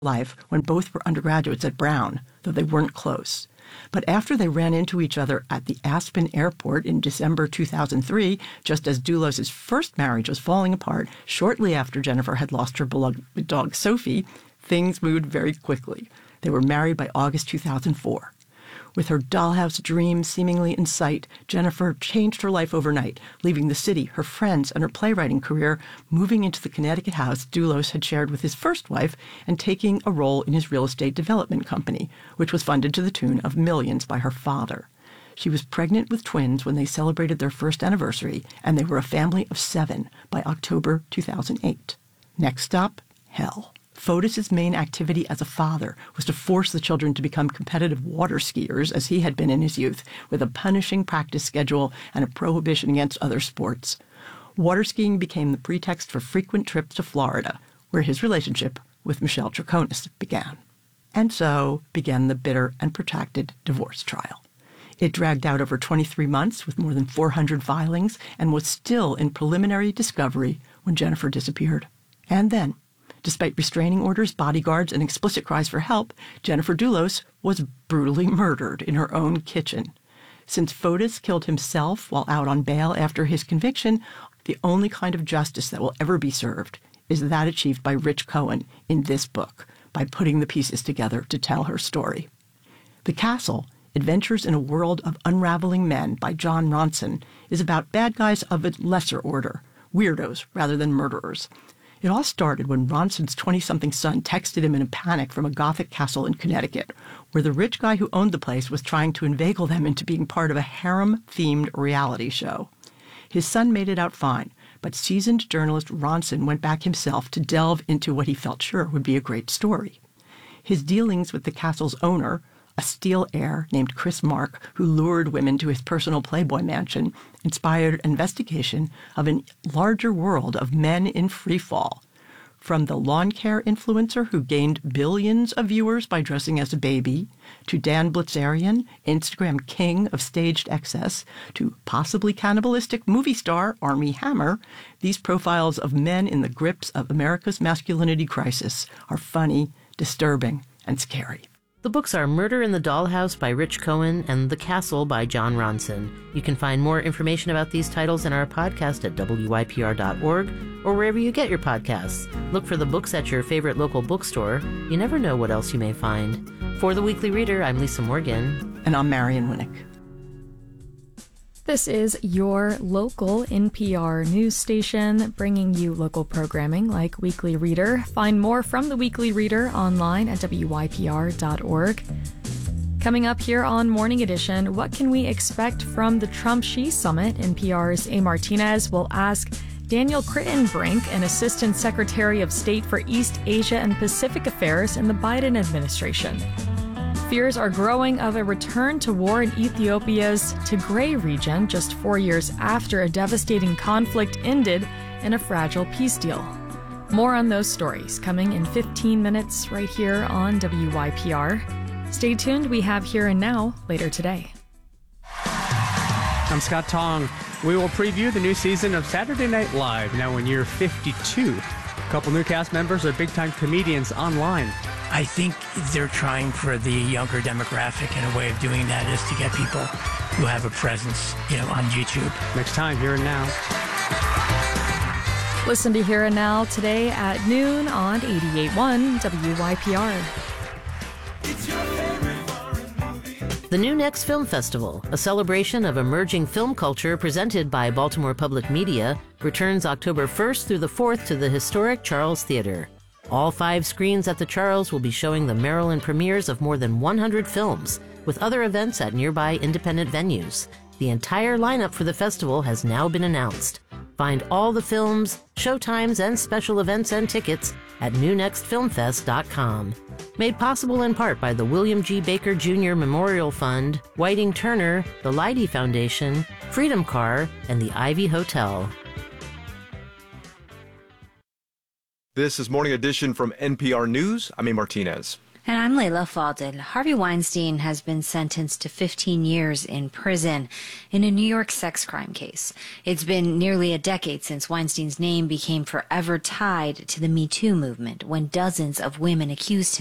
life when both were undergraduates at Brown, though they weren't close. But after they ran into each other at the Aspen airport in December 2003, just as Dulos' first marriage was falling apart, shortly after Jennifer had lost her beloved dog Sophie, things moved very quickly. They were married by August 2004. With her dollhouse dream seemingly in sight, Jennifer changed her life overnight, leaving the city, her friends, and her playwriting career, moving into the Connecticut house Dulos had shared with his first wife, and taking a role in his real estate development company, which was funded to the tune of millions by her father. She was pregnant with twins when they celebrated their first anniversary, and they were a family of 7 by October 2008. Next up, hell. Fotis's main activity as a father was to force the children to become competitive water skiers, as he had been in his youth, with a punishing practice schedule and a prohibition against other sports. Water skiing became the pretext for frequent trips to Florida, where his relationship with Michelle Troconis began. And so began the bitter and protracted divorce trial. It dragged out over 23 months with more than 400 filings and was still in preliminary discovery when Jennifer disappeared. And then, despite restraining orders, bodyguards, and explicit cries for help, Jennifer Dulos was brutally murdered in her own kitchen. Since Fotis killed himself while out on bail after his conviction, the only kind of justice that will ever be served is that achieved by Rich Cohen in this book, by putting the pieces together to tell her story. The Castle, Adventures in a World of Unraveling Men by Jon Ronson, is about bad guys of a lesser order, weirdos rather than murderers. It all started when Ronson's 20-something son texted him in a panic from a Gothic castle in Connecticut, where the rich guy who owned the place was trying to inveigle them into being part of a harem-themed reality show. His son made it out fine, but seasoned journalist Ronson went back himself to delve into what he felt sure would be a great story. His dealings with the castle's owner, a steel heir named Chris Mark, who lured women to his personal Playboy mansion, inspired investigation of a larger world of men in freefall. From the lawn care influencer who gained billions of viewers by dressing as a baby, to Dan Blitzerian, Instagram king of staged excess, to possibly cannibalistic movie star Armie Hammer, these profiles of men in the grips of America's masculinity crisis are funny, disturbing, and scary. The books are Murder in the Dollhouse by Rich Cohen and The Castle by Jon Ronson. You can find more information about these titles in our podcast at wypr.org or wherever you get your podcasts. Look for the books at your favorite local bookstore. You never know what else you may find. For The Weekly Reader, I'm Lisa Morgan. And I'm Marian Winnick. This is your local NPR news station, bringing you local programming like Weekly Reader. Find more from the Weekly Reader online at wypr.org. Coming up here on Morning Edition, what can we expect from the Trump-Xi summit? NPR's A. Martinez will ask Daniel Crittenbrink, an Assistant Secretary of State for East Asia and Pacific Affairs in the Biden administration. Fears are growing of a return to war in Ethiopia's Tigray region just 4 years after a devastating conflict ended in a fragile peace deal. More on those stories coming in 15 minutes right here on WYPR. Stay tuned, we have Here and Now later today. I'm Scott Tong. We will preview the new season of Saturday Night Live, now in year 52. A couple new cast members are big-time comedians online. I think they're trying for the younger demographic, and a way of doing that is to get people who have a presence, on YouTube. Next time, Here and Now. Listen to Here and Now today at noon on 88.1 WYPR. The New Next Film Festival, a celebration of emerging film culture presented by Baltimore Public Media, returns October 1st through the 4th to the historic Charles Theater. All 5 screens at the Charles will be showing the Maryland premieres of more than 100 films, with other events at nearby independent venues. The entire lineup for the festival has now been announced. Find all the films, showtimes, and special events and tickets at newnextfilmfest.com. Made possible in part by the William G. Baker Jr. Memorial Fund, Whiting Turner, the Leidy Foundation, Freedom Car, and the Ivy Hotel. This is Morning Edition from NPR News. I'm A. Martinez. And I'm Leila Fadel. Harvey Weinstein has been sentenced to 15 years in prison in a New York sex crime case. It's been nearly a decade since Weinstein's name became forever tied to the Me Too movement, when dozens of women accused him